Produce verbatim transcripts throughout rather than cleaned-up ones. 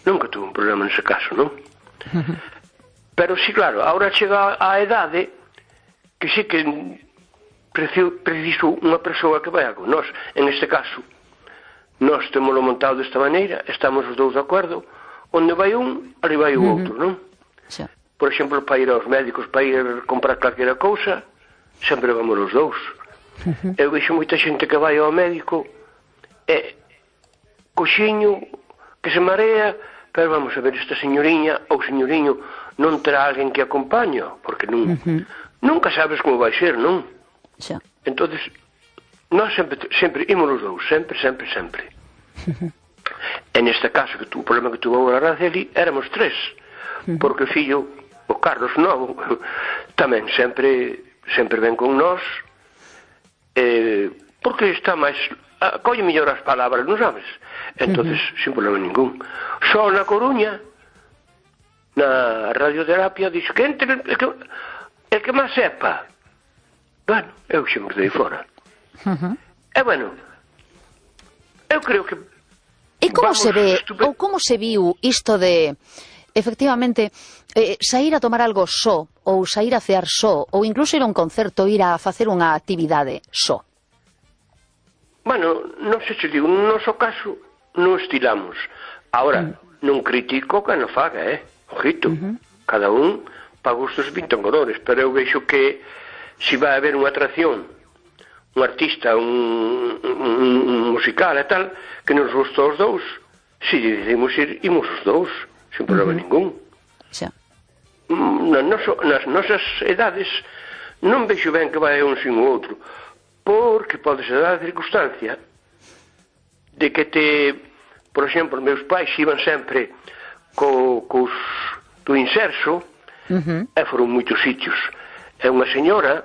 nunca tuve un problema nese caso, non? Uh-huh. Pero sí, claro, ahora chega a edade que sí que preciso unha persoa que vaya con nós. En este caso, nós temos montado desta maneira, estamos os dous de acordo, onde vai un, ali vai o outro, non? Sí. Por exemplo, para ir aos médicos, para ir comprar calquera cousa, sempre vamos os dous. Uh-huh. Eu vexo moita xente que vai ao médico e coxiño que se marea, pero vamos a ver, esta señoriña ou señoriño non terá alguén que acompaña, porque non, uh-huh. nunca sabes como vai ser, non? Sí. Entonces, nós sempre, sempre imos os dous, sempre, sempre, sempre. Uh-huh. En este caso, que tu, o problema que tuvo a Araceli, éramos tres, uh-huh. porque o fillo, o Carlos Novo, tamén sempre, sempre ven con nós, eh, porque está máis, acolle mellor as palabras, non sabes? Entonces, uh-huh. sin problema ningún. Só na Coruña, na radioterapia, dixe que entre el que, el que máis sepa. Bueno, eu xe me quedei fora. Uh-huh. E bueno, eu creo que e como se ve, estupe... ou como se viu isto de, efectivamente, eh, sair a tomar algo só, ou sair a cear só, ou incluso ir a un concerto, ir a facer unha actividade só? Bueno, non sei se digo, no noso caso non estilamos. Ahora, uh-huh. non critico que non faga, eh? Ojito, uh-huh. cada un pa gustos pintan colores, pero eu vexo que se vai haber unha atracción, un artista, un, un, un musical e tal, que nos gusta os dous, se decidimos ir, imos os dous, sin problema uh-huh. ningún. Xa. Na noso, nas nosas edades non vexo ben que vai un sin o outro, porque pode ser a circunstancia de que te, por exemplo, meus pais iban sempre co, cos do inserso, uh-huh. e foron moitos sitios, e unha señora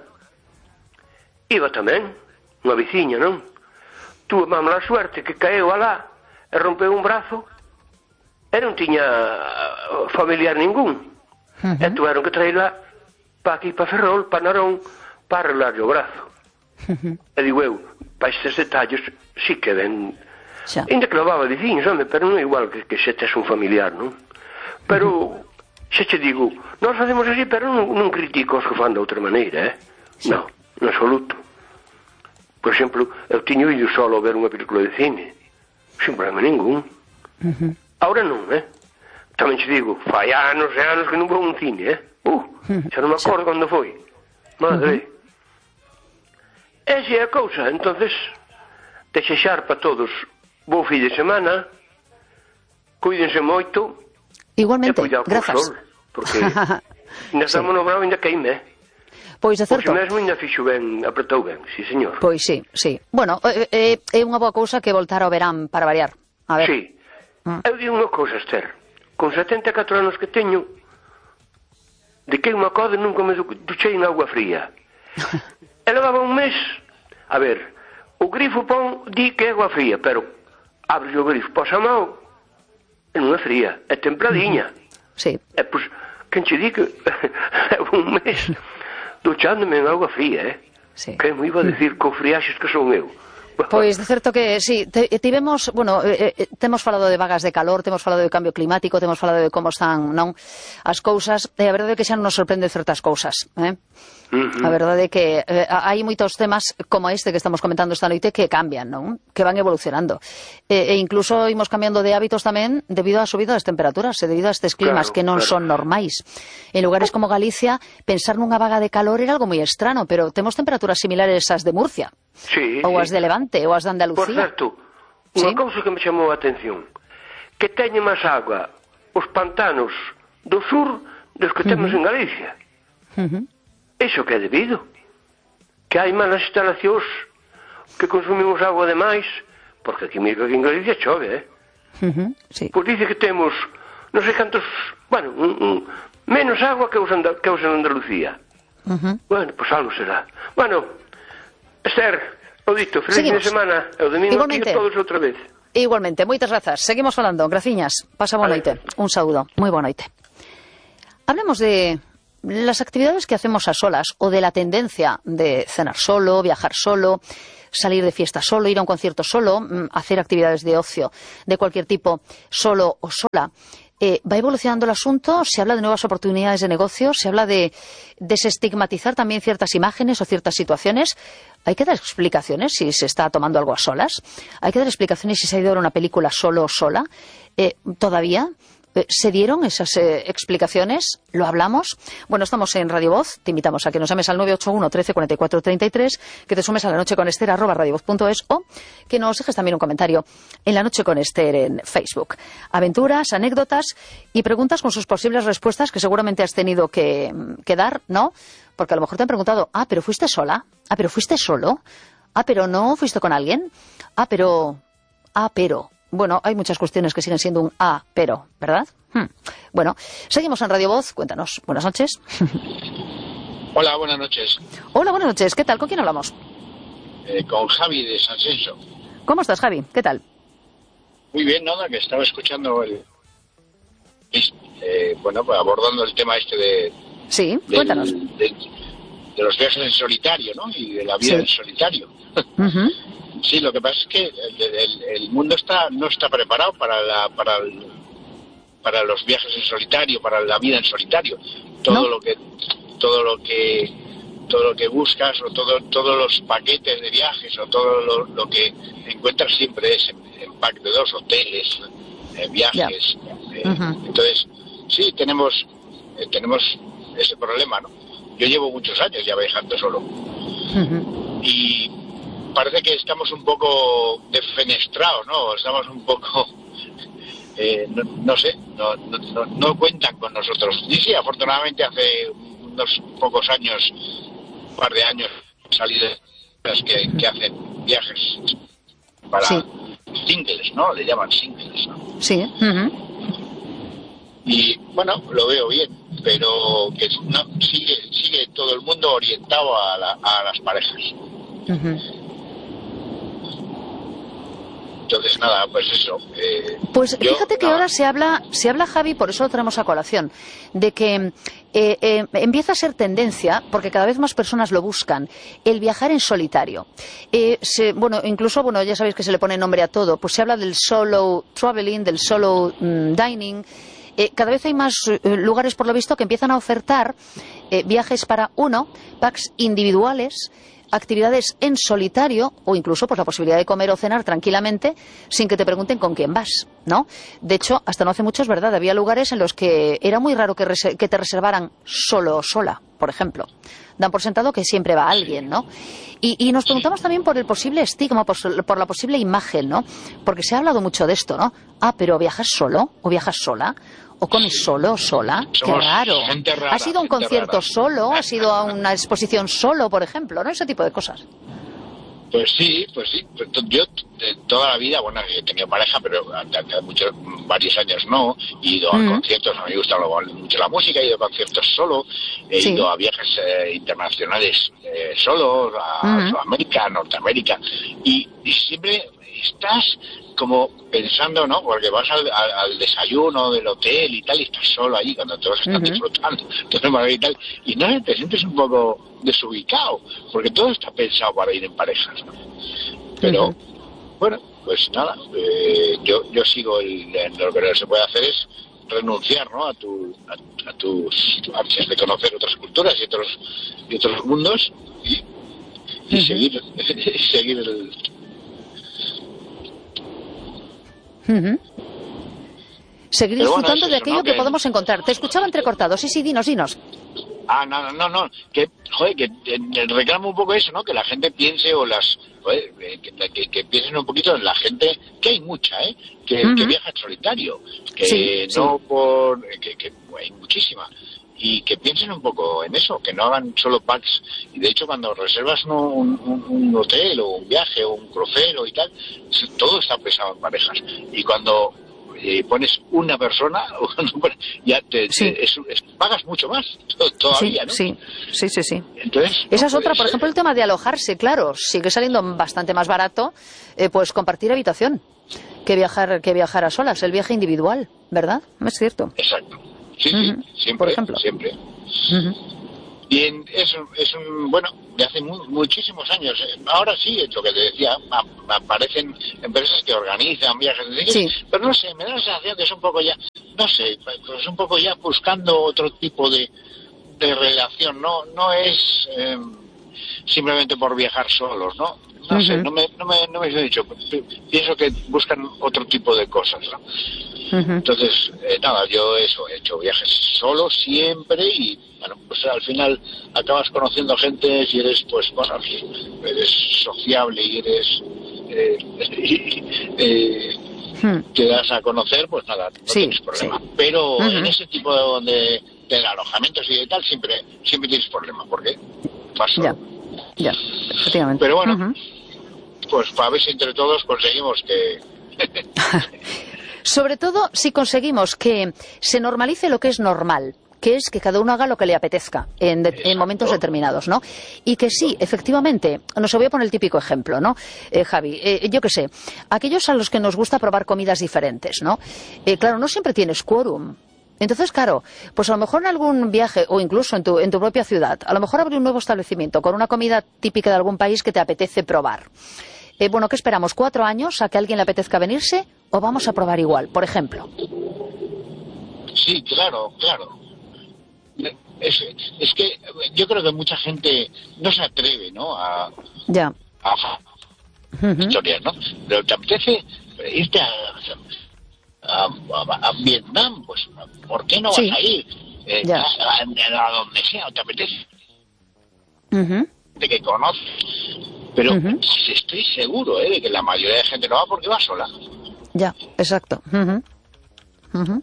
iba tamén, unha veciña, non? Tuve má mala suerte que caeu alá e rompeu un brazo e non tiña familiar ningún, uh-huh. e tuveron que traerla pa aquí, pa Ferrol, pa Narón, para arreglarle o brazo. Uh-huh. E digo eu, pa estes detalles sí que ven, xa. Ainda que levaba veciños, home, pero non é igual que, que se tes un familiar, non? Pero, uh-huh. xa che digo, nós facemos así, pero non, non critico os que fan de outra maneira, eh? Xa. Non, en absoluto. Por exemplo, eu tiño ido solo a ver unha película de cine, sin problema ningún. Uh-huh. Ahora non, eh? Tamén che digo, fai anos e anos que non vou a un cine, eh? Uh, xa non me acordo cando foi. Madre. Uh-huh. Esa é a cousa, entonces, desexar para todos bo fin de semana, cuídense moito. Igualmente, grazas. Sol, porque ainda estamos sí. no bravo, ainda queime, eh? Pois é certo. Pois mesmo ainda fixo ben, apretou ben, sí, señor. Pois sí, sí. Bueno, é, é unha boa cousa que voltar ao verán para variar. A ver. Sí. Mm. Eu digo unha cousa, Esther. Con setenta e catro anos que teño, de que unha code nunca me duchei en agua fría. E levaba un mes. A ver, o grifo pon di que é agua fría, pero abre o grifo, posa a mão, e non é fría, é templadiña. Sí. E pois, quen che di que é un mes duchándome en agua fría, eh? Sí. Que me iba a decir con friaxes que son eu. Pois de certo que, sí, te, tivemos, bueno, eh, eh, temos falado de vagas de calor, temos falado de cambio climático, temos falado de como están, non, as cousas, e a verdade é que xa non nos sorprende certas cousas, eh? Uh-huh. A verdade é que eh, hai moitos temas como este que estamos comentando esta noite que cambian, non? Que van evolucionando. E, e incluso imos cambiando de hábitos tamén debido á subida das temperaturas e debido a estes climas claro, que non claro. son normais. En lugares como Galicia, pensar nunha vaga de calor era algo moi estrano, pero temos temperaturas similares ás de Murcia. Sí, ou as sí. de Levante, ou as de Andalucía. Por certo, unha ¿Sí? cousa que me chamou a atención, que teñen máis agua os pantanos do sur dos que temos uh-huh. en Galicia. Uh-huh. Iso que é debido? Que hai malas instalacións, que consumimos agua demais, porque aquí mesmo aquí en Galicia chove, eh? Uh-huh. Sí. Pois dice que temos, non sei cantos, bueno, un, un, menos agua que os, Andal que os en Andalucía. Uh-huh. Bueno, pois algo será. Bueno, Esther, o dito, feliz fin de semana, e o domingo aquí todos outra vez. Igualmente, moitas grazas. Seguimos falando, graciñas. Pasa boa noite. Un saúdo, moi boa noite. Hablemos de las actividades que hacemos a solas o de la tendencia de cenar solo, viajar solo. salir de fiesta solo, ir a un concierto solo, hacer actividades de ocio de cualquier tipo solo o sola. Eh, va evolucionando el asunto, se habla de nuevas oportunidades de negocio, se habla de desestigmatizar también ciertas imágenes o ciertas situaciones. Hay que dar explicaciones si se está tomando algo a solas. Hay que dar explicaciones si se ha ido a ver una película solo o sola. Eh, ¿Todavía eh, se dieron esas eh, explicaciones? ¿Lo hablamos? Bueno, estamos en Radio Voz. Te invitamos a que nos llames al nueve ocho uno, trece, cuarenta y cuatro, treinta y tres, que te sumes a La Noche con Ester, arroba radiovoz punto es, o que nos dejes también un comentario en La Noche con Ester en Facebook. Aventuras, anécdotas y preguntas con sus posibles respuestas que seguramente has tenido que, que dar, ¿no? Porque a lo mejor te han preguntado, ah, pero fuiste sola, ah, pero fuiste solo, ah, pero no fuiste con alguien, ah, pero, ah, pero. Bueno, hay muchas cuestiones que siguen siendo un ah, pero, ¿verdad? Hmm. Bueno, seguimos en Radio Voz, cuéntanos. Buenas noches. Hola, buenas noches. Hola, buenas noches. ¿Qué tal? ¿Con quién hablamos? Eh, con Javi de San Censo. ¿Cómo estás, Javi? ¿Qué tal? Muy bien, nada, que estaba escuchando el... Eh, bueno, pues abordando el tema este de... Sí, del, cuéntanos. De, de los viajes en solitario, ¿no? Y de la vida Sí. en solitario. Uh-huh. Sí, lo que pasa es que el, el, el mundo está no está preparado para la para el, para los viajes en solitario, para la vida en solitario. Todo ¿No? lo que todo lo que todo lo que buscas o todo todos los paquetes de viajes o todo lo, lo que encuentras siempre es en, en pack de dos hoteles, eh, viajes. Eh, Uh-huh. Entonces, sí, tenemos eh, tenemos ese problema, ¿no? Yo llevo muchos años ya viajando solo. Uh-huh. Y parece que estamos un poco defenestrados, ¿no? Estamos un poco, eh, no, no sé, no, no, no, no cuentan con nosotros. Y sí, afortunadamente hace unos pocos años, un par de años, salí de las que, que hacen viajes para Sí. singles, ¿no? Le llaman singles, ¿no? Sí. Uh-huh. Y bueno, lo veo bien, pero que no sigue sigue todo el mundo orientado a, la, a las parejas. Uh-huh. Entonces, nada, pues eso. Eh, Pues yo, fíjate que nada, ahora se habla, se habla, Javi, por eso lo traemos a colación, de que eh, eh, empieza a ser tendencia, porque cada vez más personas lo buscan, el viajar en solitario. Eh, se, bueno, incluso, bueno, ya sabéis que se le pone nombre a todo, pues se habla del solo traveling, del solo mm, dining. Eh, cada vez hay más eh, lugares, por lo visto, que empiezan a ofertar eh, viajes para uno, packs individuales, actividades en solitario o incluso pues la posibilidad de comer o cenar tranquilamente sin que te pregunten con quién vas, ¿no? De hecho, hasta no hace mucho es verdad, había lugares en los que era muy raro que, rese- que te reservaran solo o sola, por ejemplo. Dan por sentado que siempre va alguien, ¿no? Y, y nos preguntamos también por el posible estigma, por, por la posible imagen, ¿no? Porque se ha hablado mucho de esto, ¿no? Ah, pero ¿viajas solo o viajas sola? ¿O comes solo o sola? Qué Somos raro. gente rara, ¿Has ido a un gente concierto rara. solo? ¿Has ido a una exposición solo, por ejemplo? ¿No? Ese tipo de cosas. Pues sí, pues sí. Pues to- yo de toda la vida, bueno, he tenido pareja, pero hace muchos, varios años no. He ido a Mm. conciertos, a mí me gusta lo- mucho la música, he ido a conciertos solo, he Sí. ido a viajes eh, internacionales eh, solo, a Mm. Sudamérica, a Norteamérica, y, y siempre estás como pensando, ¿no? Porque vas al, al, al desayuno del hotel y tal, y estás solo allí cuando todos están Ujú. disfrutando, todo es maravilla y tal, y no te sientes un poco desubicado, porque todo está pensado para ir en parejas, ¿no? Pero, Ujú. bueno, pues nada, eh, yo yo sigo el, lo que no se puede hacer es renunciar, ¿no? A tu a, a tus ansias de conocer otras culturas y otros y otros mundos y, y Ujú. seguir seguir el, Ujú. Seguir Pero bueno, disfrutando es de eso, aquello ¿no? que Que- podemos encontrar. Te escuchaba entrecortado. Sí, sí, dinos, dinos. Ah, no, no, no, no, que, joder, que eh, reclamo un poco eso, ¿no? Que la gente piense o las, joder, eh, que, que, que piensen un poquito en la gente, que hay mucha, ¿eh? Que, Ujú. que viaja en solitario, que Sí, no por, que, que hay muchísima. Y que piensen un poco en eso, que no hagan solo packs. Y de hecho, cuando reservas un, un, un hotel o un viaje o un crucero y tal, todo está pensado en parejas. Y cuando eh, pones una persona, ya te, Sí. te- es- es- pagas mucho más todavía, ¿no? Sí, sí, sí, sí. Entonces, Esa no es otra, puede por ser. ejemplo, el tema de alojarse, claro, sigue saliendo bastante más barato, eh, pues compartir habitación que viajar que viajar a solas, el viaje individual, ¿verdad? Es cierto. Exacto. Sí, Ujú. sí, siempre, Por ejemplo. siempre. Ujú. Y en, es, un, es un, bueno, de hace mu muchísimos años. Ahora sí, es lo que te decía, aparecen empresas que organizan viajes, sí. pero no sé, me da la sensación que es un poco ya, no sé, pues un poco ya buscando otro tipo de, de relación, no no es eh, simplemente por viajar solos, ¿no? No uh-huh. sé, no me, no me, no me he dicho, pienso que buscan otro tipo de cosas, ¿no? Uh-huh. Entonces, eh, nada, yo eso, he hecho viajes solo siempre y, bueno, pues al final acabas conociendo gente si eres, pues, bueno, eres sociable y eres, eh, y, eh, hmm. te das a conocer, pues nada, no sí, tienes problema. Sí. Pero uh-huh. en ese tipo de, de alojamientos y de tal, siempre, siempre tienes problema, porque vas solo. Ya, ya, efectivamente. Pero bueno, uh-huh. pues para ver si entre todos conseguimos que... Sobre todo si conseguimos que se normalice lo que es normal, que es que cada uno haga lo que le apetezca en, de, en momentos determinados, ¿no? Y que sí, efectivamente, nos voy a poner el típico ejemplo, ¿no? Eh, Javi, eh, yo qué sé, aquellos a los que nos gusta probar comidas diferentes, ¿no? Eh, claro, no siempre tienes quórum. Entonces, claro, pues a lo mejor en algún viaje o incluso en tu, en tu propia ciudad, a lo mejor abrir un nuevo establecimiento con una comida típica de algún país que te apetece probar. Eh, bueno, ¿qué esperamos? ¿Cuatro años a que a alguien le apetezca venirse o vamos a probar igual, por ejemplo? Sí, claro, claro. Es, es que yo creo que mucha gente no se atreve, ¿no? A, ya. a, a uh-huh. historias, ¿no? Pero te apetece irte a, a, a, a Vietnam, pues ¿por qué no sí. vas a ir? Eh, ya. A, a, a donde sea, te apetece. Uh-huh. De que conoces. Pero uh-huh. estoy seguro ¿eh? de que la mayoría de gente no va porque va sola. Ya, exacto. Uh-huh. Uh-huh.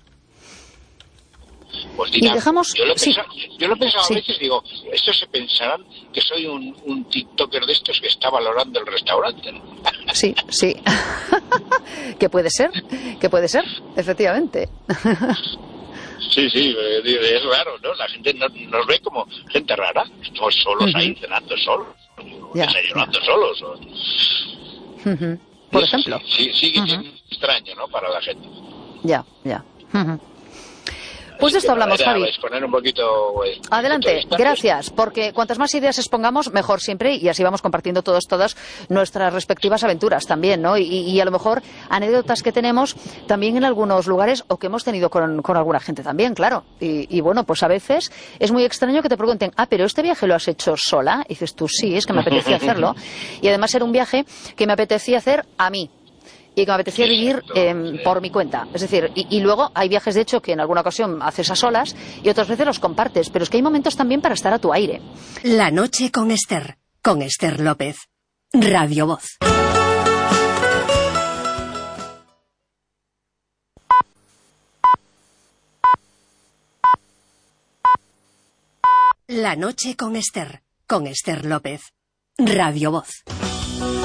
Pues dirán, y dejamos... yo lo he sí. pensado, yo lo he pensado sí. a veces, digo, estos se pensarán que soy un, un tiktoker de estos que está valorando el restaurante, ¿no? Sí, sí. que puede ser, que puede ser, efectivamente. Sí, sí, es raro, ¿no? La gente nos, nos ve como gente rara, estamos solos uh-huh. ahí cenando solos. Ya, desayunando ya. solos o... uh-huh. por Eso ejemplo sí, sí, sí uh-huh. es extraño, ¿no? Para la gente ya, ya uh-huh. Pues de esto hablamos, Javi. Exponer un poquito, eh, Adelante, gracias, porque cuantas más ideas expongamos, mejor siempre, y así vamos compartiendo todos, todas nuestras respectivas aventuras también, ¿no? Y, y a lo mejor anécdotas que tenemos también en algunos lugares o que hemos tenido con, con alguna gente también, claro. Y, y bueno, pues a veces es muy extraño que te pregunten, ah, pero este viaje lo has hecho sola, y dices tú, sí, es que me apetecía hacerlo, y además era un viaje que me apetecía hacer a mí. Y que me apetecía vivir eh, por mi cuenta. Es decir, y, y luego hay viajes, de hecho, que en alguna ocasión haces a solas y otras veces los compartes. Pero es que hay momentos también para estar a tu aire. La noche con Esther, con Esther López. Radio Voz. La noche con Esther, con Esther López. Radio Voz.